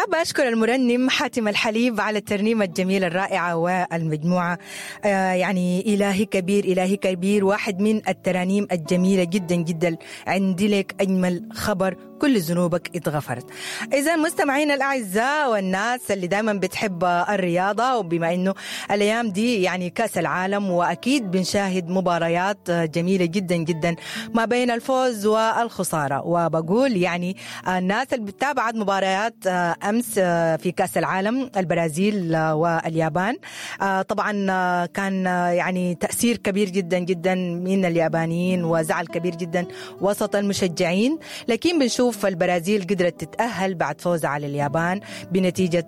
حابة أشكر المرنم حاتم الحليب على الترنيمة الجميلة الرائعة والمجموعة. يعني إلهي كبير إلهي كبير، واحد من الترانيم الجميلة جدا جدا. عندي لك أجمل خبر، كل ذنوبك اتغفرت. إذا مستمعين الأعزاء والناس اللي دائما بتحب الرياضة، وبما أنه الأيام دي يعني كأس العالم، وأكيد بنشاهد مباريات جميلة جدا جدا ما بين الفوز والخسارة. وبقول يعني الناس اللي بتتابعت مباريات أمس في كأس العالم، البرازيل واليابان، طبعا كان يعني تأثير كبير جدا جدا من اليابانيين وزعل كبير جدا وسط المشجعين. لكن بنشوف البرازيل قدرت تتأهل بعد فوز على اليابان بنتيجة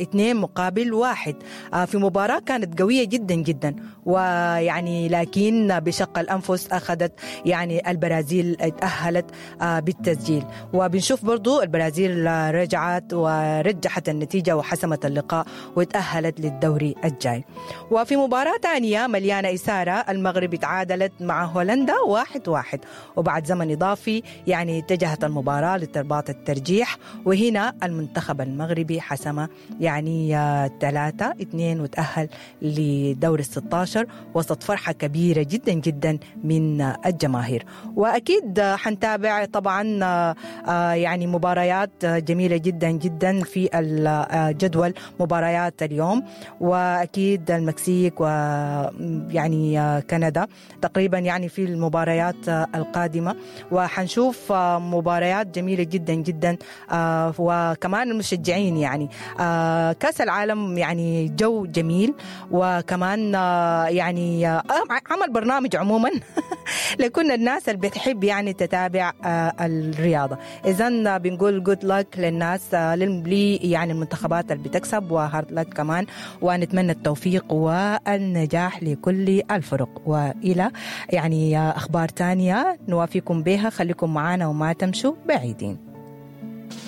2-1 في مباراة كانت قوية جدا جدا. ويعني لكن بشق الأنفس أخذت يعني البرازيل تأهلت بالتسجيل. وبنشوف برضو البرازيل رجعت ورجحت النتيجة وحسمت اللقاء وتأهلت للدوري الجاي. وفي مباراة ثانية مليانة إثارة، المغرب تعادلت مع هولندا 1-1، وبعد زمن إضافي يعني اتجهت المباراة لضربات الترجيح، وهنا المنتخب المغربي حسم يعني 3-2 وتأهل لدور 16 وسط فرحة كبيرة جدا جدا من الجماهير. وأكيد حنتابع طبعا يعني مباريات جميلة جدا جدا في الجدول، مباريات اليوم، وأكيد المكسيك ويعني كندا تقريبا يعني في المباريات القادمة. وحنشوف مباريات جميلة جدا جدا. وكمان المشجعين يعني كأس العالم يعني جو جميل، وكمان يعني عمل برنامج عموما لكل الناس اللي بتحب يعني تتابع الرياضة. إذن بنقول good luck للناس لي يعني المنتخبات اللي بتكسب، وهارد لك كمان، ونتمنى التوفيق والنجاح لكل الفرق. وإلى يعني أخبار تانية نوافيكم بها، خليكم معنا وما تمشوا بعيدين.